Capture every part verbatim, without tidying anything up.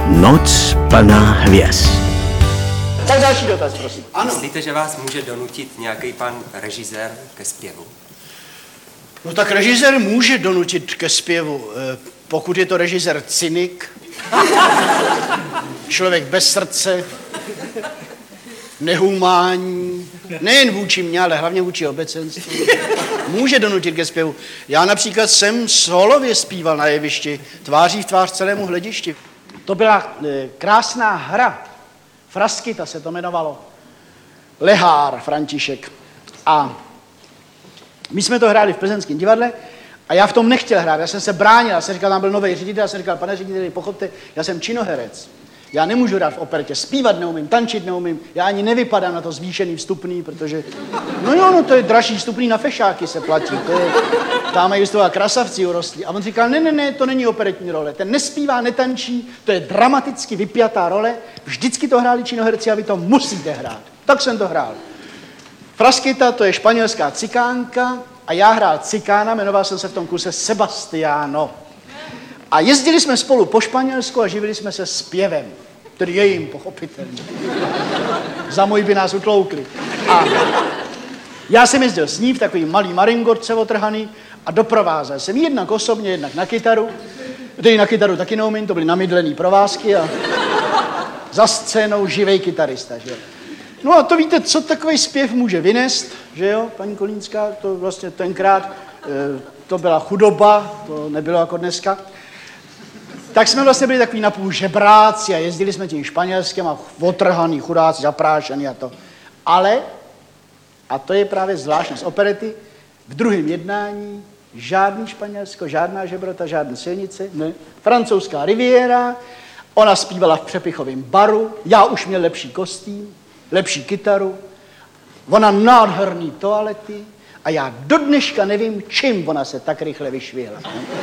Noc plná hvězd. Tak další dotaz, prosím. Ano. Myslíte, že vás může donutit nějaký pan režisér ke zpěvu? No tak režisér může donutit ke zpěvu, pokud je to režisér cynik, člověk bez srdce, nehumánní, nejen vůči mně, ale hlavně vůči obecenství. Může donutit ke zpěvu. Já například jsem solově zpíval na jevišti, tváří v tvář celému hledišti. To byla e, krásná hra. Fraskita se to jmenovalo. Lehár František. A my jsme to hráli v plzeňském divadle a já v tom nechtěl hrát. Já jsem se bránil, já jsem říkal, tam byl nový ředitel, já jsem říkal, pane řediteli, pochopte, já jsem činoherec. Já nemůžu hrát v operetě, zpívat neumím, tančit neumím, já ani nevypadám na to zvýšený vstupný, protože, no jo, no to je dražší vstupný na fešáky se platí, to je, tam mají z toho krasavci urostlí. A on říkal, ne, ne, ne, to není operetní role, ten nespívá, netančí, to je dramaticky vypjatá role, vždycky to hráli činoherci a vy to musíte hrát. Tak jsem to hrál. Fraskita, to je španělská cikánka a já hrál cikána, jmenoval jsem se v tom kuse Sebastiano. A jezdili jsme spolu po Španělsku a živili jsme se zpěvem, tedy jejím, pochopitelně. Za můj by nás utloukli. A já jsem jezdil s ní v takový malý maringorce otrhaný a doprovázel jsem jednak osobně, jednak na kytaru. Tedy na kytaru taky neumím, to byly namydlený provázky a za scénou živej kytarista, že jo. No a to víte, co takový zpěv může vynést, že jo, paní Kolínská, to vlastně tenkrát, e, to byla chudoba, to nebylo jako dneska. Tak jsme vlastně byli takový napůl žebráci a jezdili jsme tím Španělskem a otrhaný, chudáci, zaprášený a to. Ale, a to je právě zvláštnost operety, v druhém jednání žádný Španělsko, žádná žebrota, žádná silnice, ne. Francouzská riviéra, ona zpívala v přepichovém baru, já už měl lepší kostým, lepší kytaru, ona nádherný toalety a já do dneška nevím, čím ona se tak rychle vyšvihla.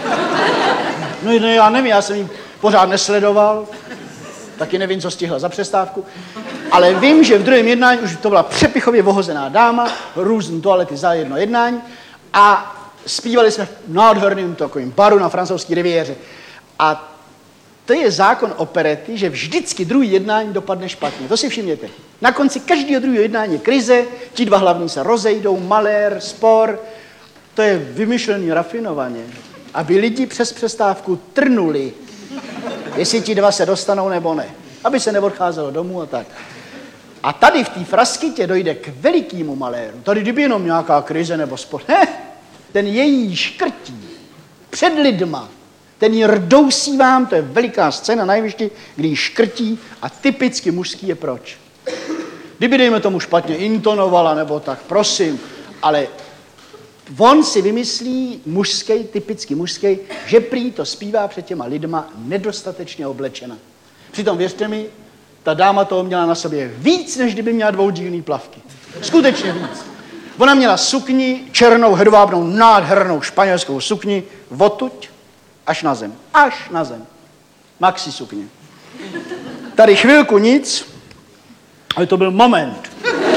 No, no já nevím, já jsem ji pořád nesledoval, taky nevím, co stihla za přestávku, ale vím, že v druhém jednání už to byla přepichově vohozená dáma, různé toalety za jedno jednání a zpívali jsme v nádherném takovým baru na francouzské riviéře. A to je zákon operety, že vždycky druhý jednání dopadne špatně. To si všimněte. Na konci každého druhého jednání je krize, ti dva hlavní se rozejdou, malér, spor. To je vymyšlený rafinovaně, aby lidi přes přestávku trnuli, jestli ti dva se dostanou nebo ne. Aby se neodcházelo domů a tak. A tady v té Fraskitě dojde k velikému maléru. Tady kdyby jenom nějaká krize nebo spor. He, ten její škrtí před lidma. Ten ji rdousí vám, to je veliká scéna na jevišti, kdy ji škrtí a typicky mužský je proč. Kdyby, dejme tomu, špatně intonovala nebo tak, prosím, ale on si vymyslí mužský, typicky mužský, že prý to zpívá před těma lidma nedostatečně oblečena. Přitom věřte mi, ta dáma toho měla na sobě víc, než kdyby měla dvoudílný plavky. Skutečně víc. Ona měla sukni, černou, hedvábnou, nádhernou španělskou sukni, odtuď až na zem. Až na zem. Maxi sukně. Tady chvilku nic, ale to byl moment.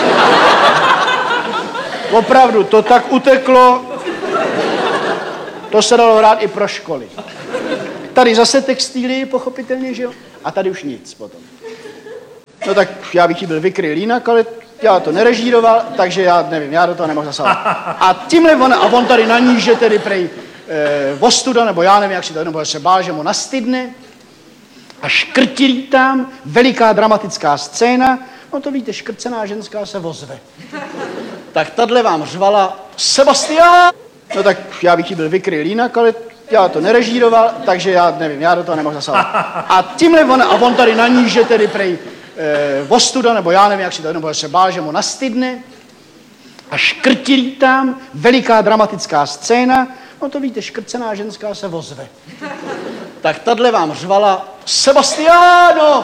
Opravdu, to tak uteklo, to se dalo hrát i pro školy. Tady zase textíly, pochopitelně, že jo? A tady už nic potom. No tak já bych jí byl vykryl jinak, ale já to nerežíroval, takže já nevím, já do toho nemohl zasahovat. A tímhle on, a on tady na níže tedy prej e, ostuda, nebo já nevím, jak si to, nebo se bál, že mu nastydne. A škrtilí tam, veliká dramatická scéna, no to víte, škrcená ženská se ozve. Tak tahle vám řvala Sebastián. No tak já bych jí byl vykryl jinak, ale já to nerežíroval, takže já nevím, já do toho nemohl zasahovat. A tímhle on, a on tady na níže tedy prej e, ostuda, nebo já nevím, jak si to, nebo se bál, že mu nastydne. A škrtilí tam, veliká dramatická scéna, no to víte, škrcená ženská se ozve. Tak tahle vám řvala Sebastiáno!